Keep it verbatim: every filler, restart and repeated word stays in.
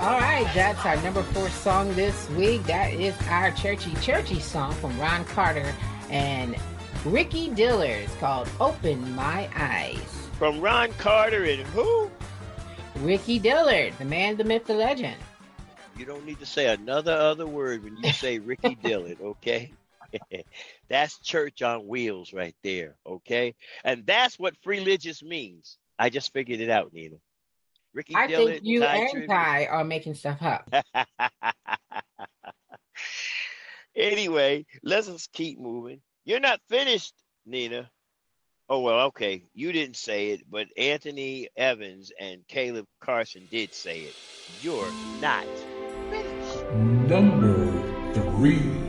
All right, that's our number four song this week. That is our churchy, churchy song from Ron Carter and Ricky Dillard. It's called Open My Eyes. From Ron Carter and who? Ricky Dillard, the man, the myth, the legend. You don't need to say another other word when you say Ricky Dillard, okay? That's church on wheels right there, okay? And that's what freeligious means. I just figured it out, Nina. Ricky I Dillard, think you Ty and Tribbett. Ty are making stuff up. Anyway, let's just keep moving. You're not finished, Nina. Oh, well, okay. You didn't say it, but Anthony Evans and Caleb Carson did say it. You're not finished. Number three.